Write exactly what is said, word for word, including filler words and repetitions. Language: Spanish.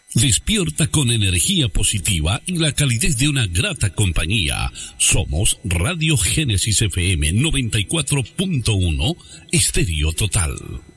Despierta con energía positiva y la calidez de una grata compañía. Somos Radio Génesis F M noventa y cuatro punto uno, Estéreo Total.